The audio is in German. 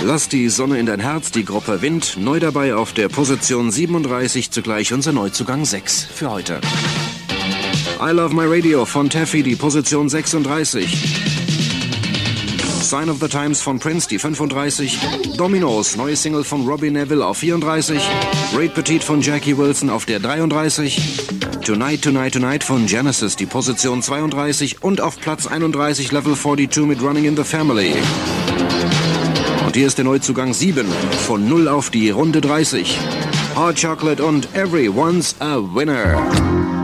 Lass die Sonne in dein Herz, die Gruppe Wind, neu dabei auf der Position 37, zugleich unser Neuzugang 6 für heute. I Love My Radio von Taffy, die Position 36. Sign of the Times von Prince, die 35. Dominoes, neue Single von Robbie Neville auf 34. Great Petite von Jackie Wilson auf der 33. Tonight, Tonight, Tonight von Genesis, die Position 32. Und auf Platz 31 Level 42 mit Running in the Family. Und hier ist der Neuzugang 7, von 0 auf die Runde 30. Hot Chocolate und Everyone's a Winner.